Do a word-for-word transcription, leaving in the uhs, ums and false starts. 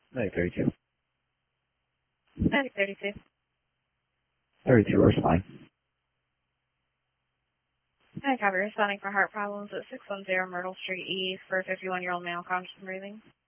Medic thirty-two. Medic thirty-two. thirty-two, responding. Medic copy, responding for heart problems at six one zero Myrtle Street East for a fifty-one-year-old male conscious and breathing.